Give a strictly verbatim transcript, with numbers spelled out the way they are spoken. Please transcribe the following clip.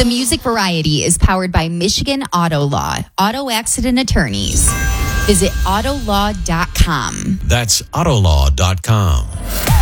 Music Variety is powered by Michigan Auto Law, auto accident attorneys. Visit autolaw dot com. That's autolaw dot com.